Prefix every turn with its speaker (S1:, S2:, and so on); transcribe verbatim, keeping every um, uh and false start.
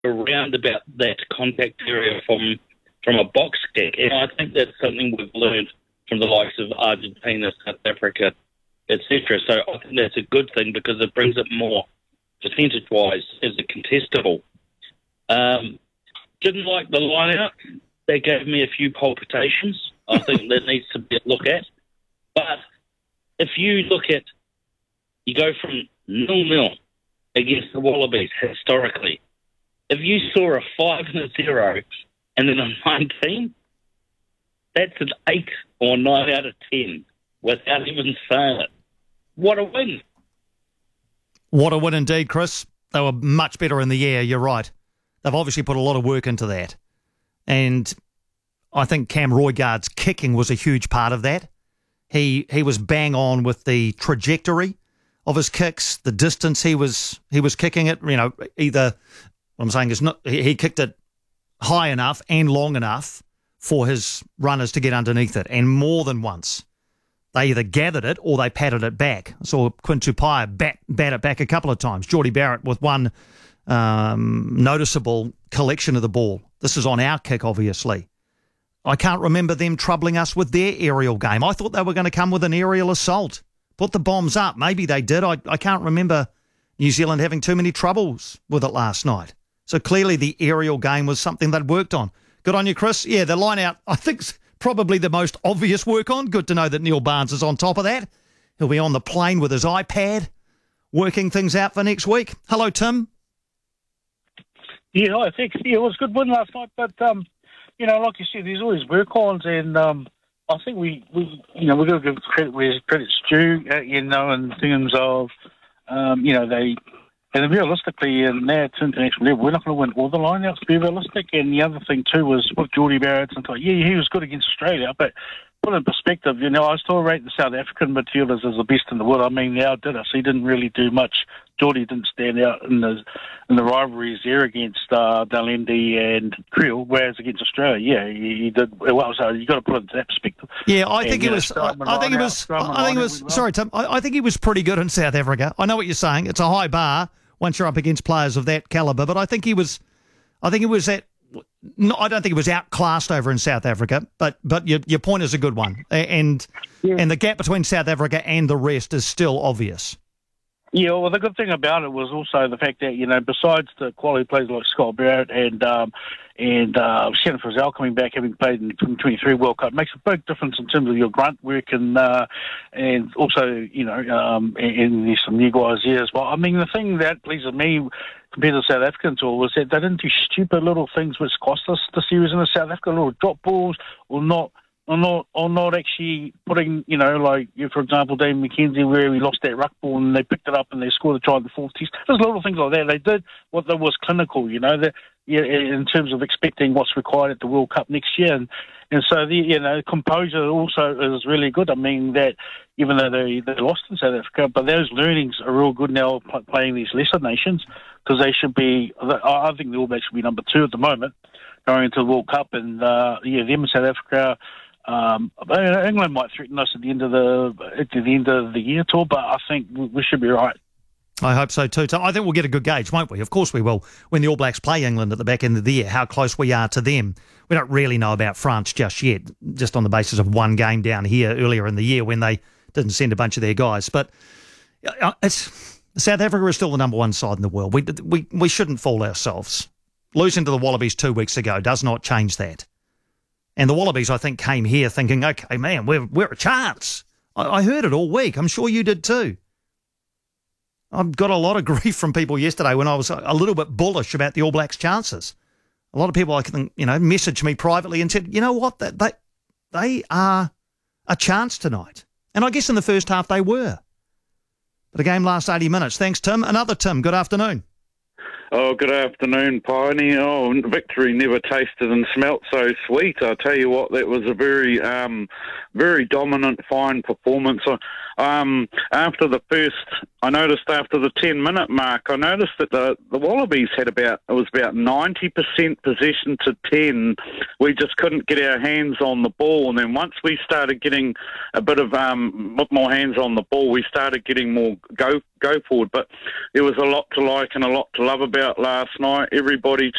S1: around about that contact area from from a box kick. And I think that's something we've learned from the likes of Argentina, South Africa, et cetera. So I think that's a good thing because it brings it more percentage-wise as a contestable. Um, didn't like the line-out. They gave me a few palpitations. I think that needs to be a look at. But if you look at, you go from nil-nil against the Wallabies historically. If you saw a five and a zero and then a nineteen, that's an eight or nine out of ten without even saying it. What a win.
S2: What a win indeed, Chris. They were much better in the air, you're right. They've obviously put a lot of work into that. And I think Cam Roygaard's kicking was a huge part of that. He he was bang on with the trajectory of his kicks, the distance he was he was kicking it. You know, either what I'm saying is not he, he kicked it high enough and long enough for his runners to get underneath it, and more than once. They either gathered it or they patted it back. I saw Quinn Tupaia bat, bat it back a couple of times. Geordie Barrett with one um, noticeable collection of the ball. This is on our kick, obviously. I can't remember them troubling us with their aerial game. I thought they were going to come with an aerial assault. Put the bombs up. Maybe they did. I, I can't remember New Zealand having too many troubles with it last night. So clearly the aerial game was something they'd worked on. Good on you, Chris. Yeah, the line out, I think, probably the most obvious work on. Good to know that Neil Barnes is on top of that. He'll be on the plane with his iPad, working things out for next week. Hello, Tim.
S3: Yeah, hi, thanks. Yeah, it was a good win last night, but, um, you know, like you said, there's always work-ons, and um, I think we, we, you know, we've got to give credit where credit's due, uh, you know, in terms of, um, you know, they... And realistically, in now it's international level, we're not going to win all the line-outs, to be realistic. And the other thing, too, was with Geordie Barrett, and thought, yeah, he was good against Australia, but put in perspective, you know, I still rate the South African midfielders as the best in the world. I mean, they outdid us. He didn't really do much. Geordie didn't stand out in the in the rivalries there against uh, Dalendi and Creel, whereas against Australia, yeah, he, he did well. So you got to put it into that perspective.
S2: Yeah, I think
S3: and,
S2: he
S3: know,
S2: was. I, I think he was. I think he was.
S3: Well.
S2: Sorry, Tim. I, I think he was pretty good in South Africa. I know what you're saying. It's a high bar once you're up against players of that calibre, but I think he was. I think he was at. No, I don't think it was outclassed over in South Africa, but but your your point is a good one, and
S3: yeah.
S2: and the gap between South Africa and the rest is still obvious.
S3: Yeah, well, the good thing about it was also the fact that, you know, besides the quality players like Scott Barrett and um, and uh, Shannon Frizzell coming back, having played in the twenty twenty-three World Cup, makes a big difference in terms of your grunt work and uh, and also, you know, um, and, and there's some new guys there as well. I mean, the thing that pleases me compared to the South African tour was that they didn't do stupid little things which cost us the series in the South Africa, little drop balls or not. Or not, or not actually putting, you know, like, for example, Dave McKenzie, where he lost that ruck ball and they picked it up and they scored a try in the fourth test. There's little things like that. They did what that was clinical, you know, that, yeah, in terms of expecting what's required at the World Cup next year. And, and so, the, you know, composure also is really good. I mean, that even though they, they lost in South Africa, but those learnings are real good now playing these lesser nations, because they should be, I think the All Blacks should be number two at the moment going into the World Cup. And, uh, yeah, them in South Africa. Um, England might threaten us at the end of the at the end of the year tour, but I think we should be right.
S2: I hope so too. I think we'll get a good gauge, won't we? Of course we will. When the All Blacks play England at the back end of the year, how close we are to them. We don't really know about France just yet, just on the basis of one game down here earlier in the year when they didn't send a bunch of their guys. But it's South Africa is still the number one side in the world. We we we shouldn't fool ourselves. Losing to the Wallabies two weeks ago does not change that. And the Wallabies, I think, came here thinking, okay, man, we're, we're a chance. I, I heard it all week. I'm sure you did too. I've got a lot of grief from people yesterday when I was a little bit bullish about the All Blacks' chances. A lot of people, I think, you know, messaged me privately and said, you know what, they, they, they are a chance tonight. And I guess in the first half they were. But the game lasts eighty minutes. Thanks, Tim. Another Tim, good afternoon.
S4: Oh, good afternoon, Piney. Oh, victory never tasted and smelt so sweet. I tell you what, that was a very, um, very dominant, fine performance. Um, after the first, I noticed after the ten-minute mark, I noticed that the, the Wallabies had about, it was about ninety percent possession to ten. We just couldn't get our hands on the ball. And then once we started getting a bit of, um, more hands on the ball, we started getting more go go forward. But there was a lot to like and a lot to love about last night. Everybody